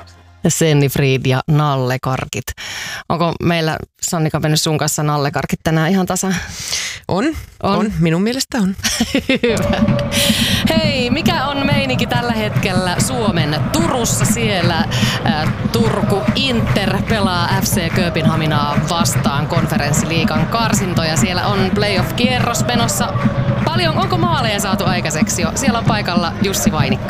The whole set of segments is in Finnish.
Senni Fried ja nallekarkit. Onko meillä, Sannika, mennyt sun kanssa nallekarkit tänään ihan tasan? On. Minun mielestä on. Hyvä. Hei, mikä on meininki tällä hetkellä Suomen Turussa? Siellä Turku Inter pelaa FC Kööpenhaminaa vastaan konferenssiliigan karsintoja. Siellä on playoff-kierros menossa. Paljon, onko maaleja saatu aikaiseksi jo? Siellä on paikalla Jussi Vainikka.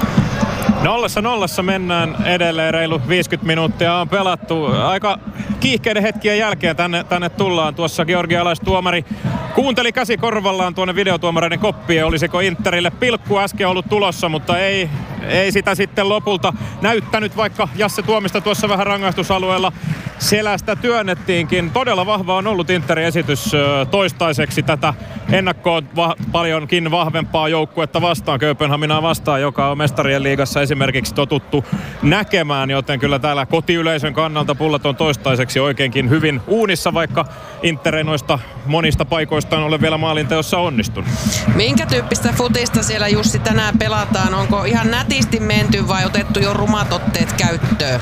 0-0 mennään edelleen, reilu 50 minuuttia on pelattu. Aika kiihkeiden hetkien jälkeen tänne tullaan. Tuossa georgialaistuomari kuunteli käsi korvallaan tuonne videotuomareiden koppiin. Olisiko Interille pilkku äsken ollut tulossa, mutta ei sitä sitten lopulta näyttänyt, vaikka Jasse Tuomista tuossa vähän rangaistusalueella selästä työnnettiinkin. Todella vahva on ollut Interin esitys toistaiseksi tätä ennakkoon paljonkin vahvempaa joukkuetta vastaan, Kööpenhaminaa vastaan, joka on mestarien liigassa esimerkiksi totuttu näkemään, joten kyllä täällä kotiyleisön kannalta pullat on toistaiseksi oikeinkin hyvin uunissa, vaikka Inter ei noista monista paikoistaan ole vielä maalinteossa onnistunut. Minkä tyyppistä futista siellä, Jussi, tänään pelataan? Onko ihan nätisti menty vai otettu jo rumat otteet käyttöön?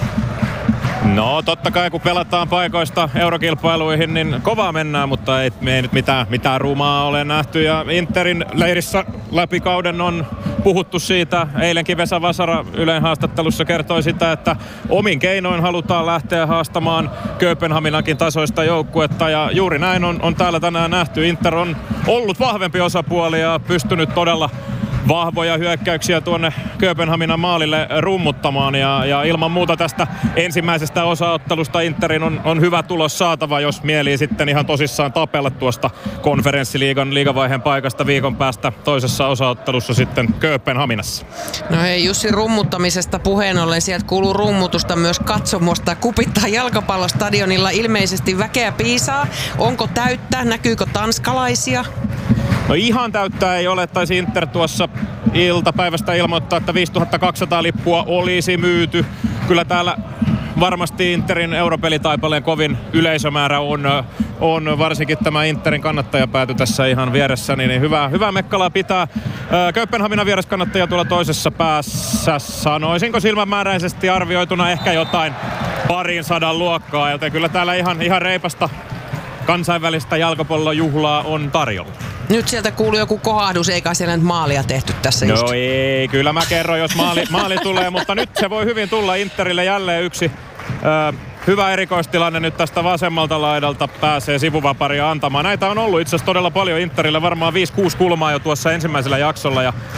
No totta kai, kun pelataan paikoista eurokilpailuihin, niin kovaa mennään, mutta ei nyt mitään rumaa ole nähty. Ja Interin leirissä läpi kauden on puhuttu siitä. Eilenkin Vesa Vasara Ylen haastattelussa kertoi sitä, että omin keinoin halutaan lähteä haastamaan Kööpenhaminankin tasoista joukkuetta. Ja juuri näin on täällä tänään nähty. Inter on ollut vahvempi osapuoli ja pystynyt todella vahvoja hyökkäyksiä tuonne Kööpenhaminan maalille rummuttamaan ja ilman muuta tästä ensimmäisestä osaottelusta Interin on hyvä tulos saatava, jos mielii sitten ihan tosissaan tapella tuosta konferenssiliigan liigavaiheen paikasta viikon päästä toisessa osaottelussa sitten Kööpenhaminassa. No hei, Jussi, rummuttamisesta puheen ollen, sieltä kuuluu rummutusta myös katsomosta. Kupittaa jalkapallostadionilla ilmeisesti väkeä piisaa. Onko täyttä? Näkyykö tanskalaisia? No ihan täyttää ei ole, taisi Inter tuossa iltapäivästä ilmoittaa, että 5200 lippua olisi myyty. Kyllä täällä varmasti Interin europelitaipaleen kovin yleisömäärä on varsinkin tämä Interin kannattajapääty tässä ihan vieressä, niin hyvää mekkalaa pitää. Kööpenhaminan vieraskannattaja tuolla toisessa päässä, sanoisinko silmämääräisesti arvioituna ehkä jotain 200 luokkaa, joten kyllä täällä ihan reipasta kansainvälistä jalkapallojuhlaa on tarjolla. Nyt sieltä kuuluu joku kohahdus, eikä siellä nyt maalia tehty tässä just. No ei, kyllä mä kerron, jos maali tulee, mutta nyt se voi hyvin tulla. Interille jälleen yksi hyvä erikoistilanne nyt tästä vasemmalta laidalta, pääsee sivuvaparia antamaan. Näitä on ollut itse asiassa todella paljon Interille, varmaan 5-6 kulmaa jo tuossa ensimmäisellä jaksolla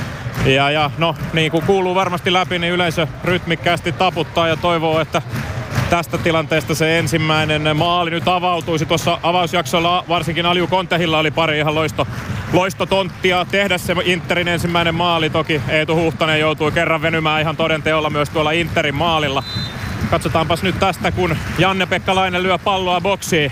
ja no niin kuin kuuluu varmasti läpi, niin yleisö rytmikkäästi taputtaa ja toivoo, että tästä tilanteesta se ensimmäinen maali nyt avautuisi. Tuossa avausjaksolla varsinkin Alju Kontehilla oli pari ihan loistotonttia tehdä se Interin ensimmäinen maali. Toki Eetu Huhtanen joutui kerran venymään ihan todenteolla myös tuolla Interin maalilla. Katsotaanpas nyt tästä, kun Janne-Pekka Laine lyö palloa boksiin.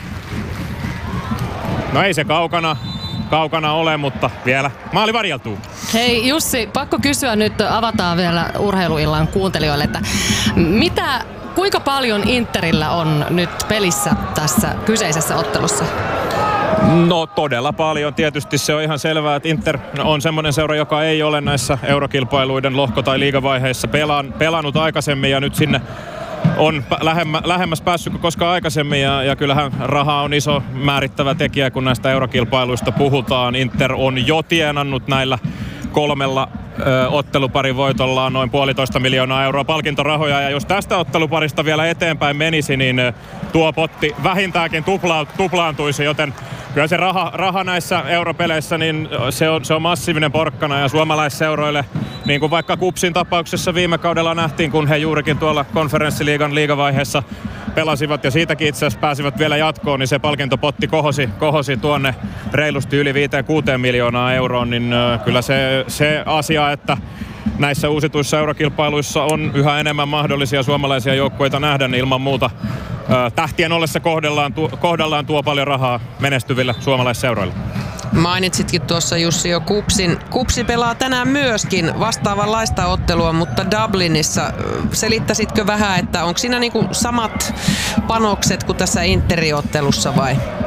No ei se kaukana ole, mutta vielä maali varjeltuu. Hei Jussi, pakko kysyä nyt, avataan vielä urheiluillan kuuntelijoille, että kuinka paljon Interillä on nyt pelissä tässä kyseisessä ottelussa? No todella paljon. Tietysti se on ihan selvää, että Inter on semmoinen seura, joka ei ole näissä eurokilpailuiden lohko- tai liigavaiheissa pelannut aikaisemmin ja nyt sinne on lähemmäs päässyt kuin koskaan aikaisemmin ja kyllähän raha on iso määrittävä tekijä, kun näistä eurokilpailuista puhutaan. Inter on jo tienannut näillä 3 otteluparin voitollaan noin 1,5 miljoonaa euroa palkintorahoja, ja jos tästä otteluparista vielä eteenpäin menisi, niin tuo potti vähintäänkin tuplaantuisi, joten kyllä se raha näissä europeleissä, niin se on massiivinen porkkana, ja suomalaisseuroille, niin kuin vaikka KuPSin tapauksessa viime kaudella nähtiin, kun he juurikin tuolla konferenssiliigan liigavaiheessa pelasivat ja siitäkin itse asiassa pääsivät vielä jatkoon, niin se palkintopotti kohosi tuonne reilusti yli 5-6 miljoonaa euroon, niin kyllä se asia, että näissä uusituissa eurokilpailuissa on yhä enemmän mahdollisia suomalaisia joukkueita nähdä, niin ilman muuta tähtien ollessa kohdallaan tuo paljon rahaa menestyville suomalaisseuroille. Mainitsitkin tuossa, Jussi, jo KuPSi pelaa tänään myöskin vastaavanlaista ottelua, mutta Dublinissa. Selittäisitkö vähän, että onko siinä niinku samat panokset kuin tässä Interi-ottelussa vai?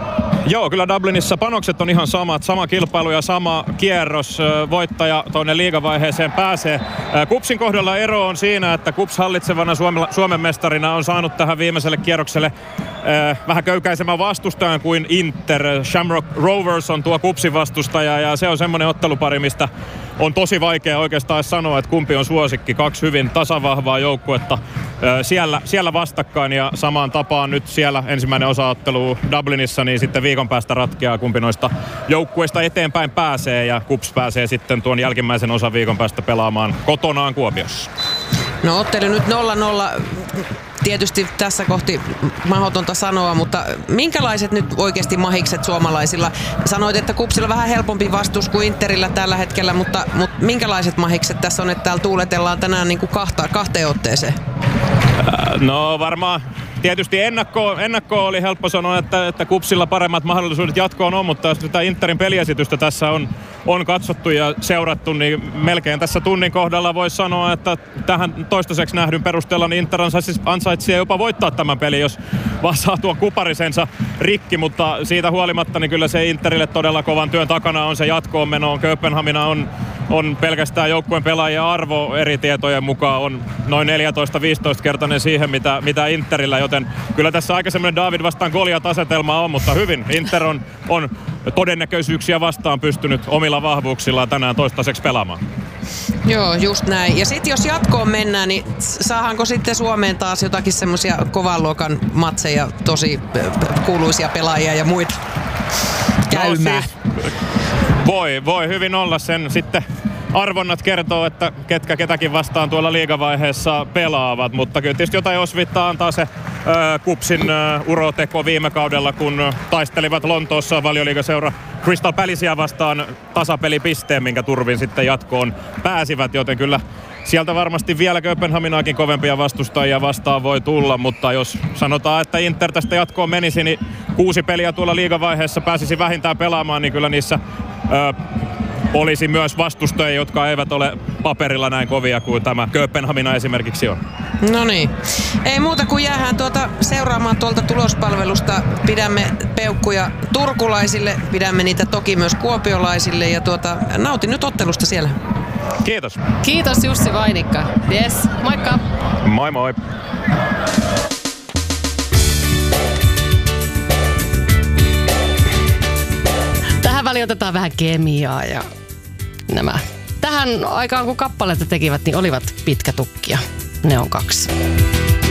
Joo, kyllä Dublinissa panokset on ihan samat. Sama kilpailu ja sama kierros. Voittaja tuonne liigavaiheeseen pääsee. KuPSin kohdalla ero on siinä, että KuPS hallitsevana Suomen mestarina on saanut tähän viimeiselle kierrokselle vähän köykäisemmän vastustajan kuin Inter. Shamrock Rovers on tuo KuPSin vastustaja ja se on semmoinen ottelupari, mistä on tosi vaikea oikeastaan sanoa, että kumpi on suosikki. Kaksi hyvin tasavahvaa joukkuetta siellä vastakkain ja samaan tapaan nyt siellä ensimmäinen osaottelu Dublinissa, niin sitten viikon päästä ratkeaa, kumpi noista joukkueista eteenpäin pääsee ja KuPS pääsee sitten tuon jälkimmäisen osan viikon päästä pelaamaan kotonaan Kuopiossa. No ottelu nyt 0-0. Tietysti tässä kohti mahdotonta sanoa, mutta minkälaiset nyt oikeasti mahikset suomalaisilla? Sanoit, että KuPSilla vähän helpompi vastus kuin Interillä tällä hetkellä, mutta minkälaiset mahikset tässä on, että täällä tuuletellaan tänään niin kuin kahteen otteeseen? No varmaan tietysti ennakko oli helppo sanoa, että KuPSilla paremmat mahdollisuudet jatkoon on, mutta jos tätä Interin peliesitystä tässä on katsottu ja seurattu, niin melkein tässä tunnin kohdalla voisi sanoa, että tähän toistaiseksi nähdyn perusteella niin Inter ansaitsee jopa voittaa tämän pelin, jos vaan saa tuon kuparisensa rikki, mutta siitä huolimatta niin kyllä se Interille todella kovan työn takana on se jatkoon meno. Kööpenhamina on pelkästään joukkueen pelaajien arvo eri tietojen mukaan on noin 14-15-kertainen siihen, mitä Interillä, joten kyllä tässä aika semmoinen David vastaan Goliat-asetelma on, mutta hyvin Inter on todennäköisyyksiä vastaan pystynyt omilla vahvuuksillaan tänään toistaiseksi pelaamaan. Joo, just näin. Ja sitten jos jatkoon mennään, niin saadaanko sitten Suomeen taas jotakin semmoisia kovan luokan matseja, tosi kuuluisia pelaajia ja muita käymään? No, siis, voi hyvin olla sen sitten. Arvonnat kertoo, että ketkä ketäkin vastaan tuolla liigavaiheessa pelaavat, mutta kyllä tietysti jotain osvittaa antaa se KuPSin uroteko viime kaudella, kun taistelivat Lontoossa Valioliigaseura Crystal Palacea vastaan tasapelipisteen, minkä turvin sitten jatkoon pääsivät, joten kyllä sieltä varmasti vielä Kööpenhaminaakin kovempia vastustajia vastaan voi tulla, mutta jos sanotaan, että Inter tästä jatkoon menisi, niin 6 peliä tuolla liigavaiheessa pääsisi vähintään pelaamaan, niin kyllä niissä olisi myös vastustajia, jotka eivät ole paperilla näin kovia kuin tämä Kööpenhamina esimerkiksi on. No niin. Ei muuta kuin jäähän seuraamaan tuolta tulospalvelusta. Pidämme peukkuja turkulaisille, pidämme niitä toki myös kuopiolaisille ja nautin nyt ottelusta siellä. Kiitos. Kiitos Jussi Vainikka. Yes, moikka. Moi moi. Tähän väliin otetaan vähän kemiaa ja nämä. Tähän aikaan kun kappaleita tekivät, niin olivat pitkätukkia. Ne on 2.